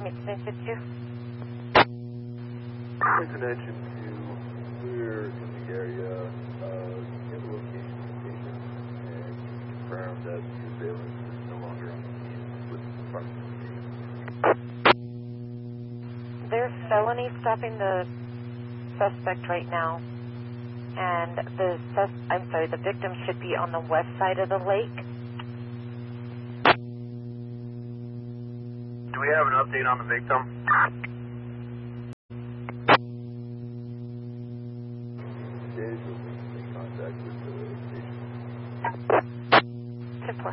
6952. Connection to, we're in the area of the location of the patient and confirm that the assailant is no longer on the scene with the department. There's felony stopping the suspect right now, and the victim should be on the west side of the lake. Do we have an update on the victim? Dave will make contact with the patient. 10-4.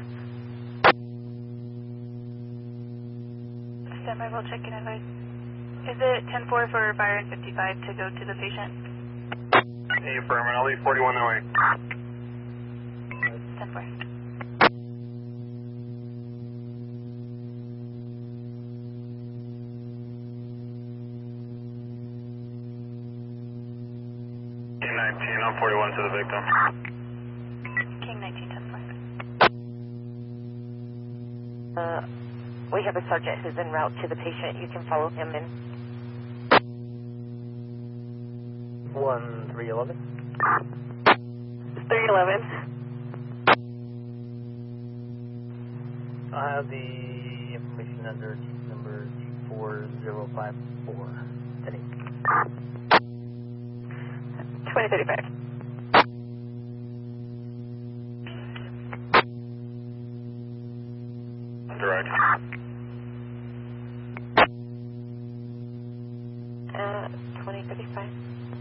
Standby, we'll check in advice. Is it 10-4 for Byron 55 to go to the patient? Hey, affirm, I'll leave 41 that way. 10-4. King 19, I'm 41 to the victim. King 19, 10-4. We have a sergeant who's en route to the patient. You can follow him in. 1311. 311. I have the information under number 4054 today. 2035.